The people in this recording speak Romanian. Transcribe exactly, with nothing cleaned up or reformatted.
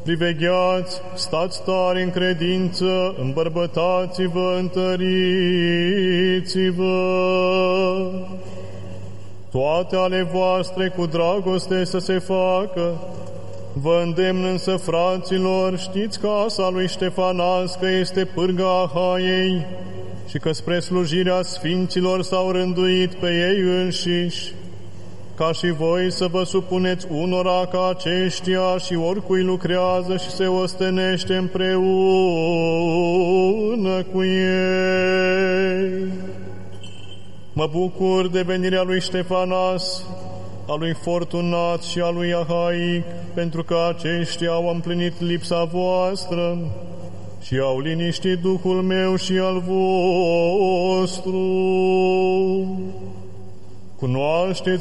Privegheați, stați tare în credință, îmbărbătați-vă, întăriți-vă. Toate ale voastre cu dragoste să se facă. Vă îndemn însă, fraților, știți că casa lui Ștefanas că este pârga Ahaiei și că spre slujirea sfinților s-au rânduit pe ei înșiși, ca și voi să vă supuneți unora ca aceștia și oricui lucrează și se ostenește împreună cu ei. Mă bucur de venirea lui Ștefanas, a lui Fortunat și a lui Ahaic, pentru că aceștia au împlinit lipsa voastră și au liniștit Duhul meu și al vostru. Cunoașteți